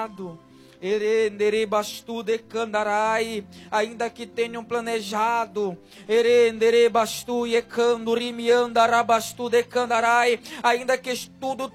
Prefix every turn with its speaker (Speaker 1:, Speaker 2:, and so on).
Speaker 1: Erenderebastu de Candarai, ainda que tenham planejado, ainda que tudo